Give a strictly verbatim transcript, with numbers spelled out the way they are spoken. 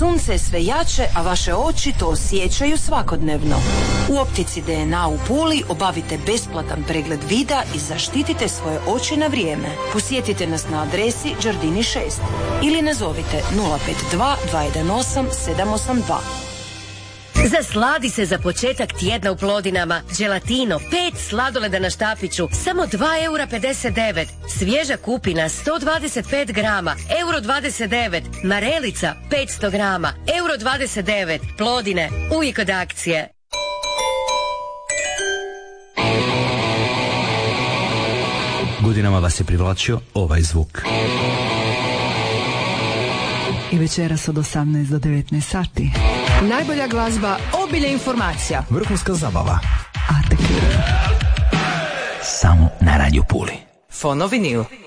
Sunce je sve jače, a vaše oči to osjećaju svakodnevno. U optici D N A u Puli obavite besplatan pregled vida i zaštitite svoje oči na vrijeme. Posjetite nas na adresi Đardini šest ili nazovite nula pet dva dva jedan osam sedam osam dva. Zasladi se za početak tjedna u Plodinama. Gelatino, pet sladoleda na štapiću, samo dva eura pedeset devet. Svježa kupina, sto dvadeset pet grama, euro dvadeset devet. Marelica, petsto grama, euro dvadeset devet. Plodine, uvijek od akcije. Godinama vas je privlačio ovaj zvuk. I večeras od osamnaest do devetnaest sati. Najbolja glazba, obilje informacija. Vrhunska zabava. A tek samo na Radio Puli. Fono vinil.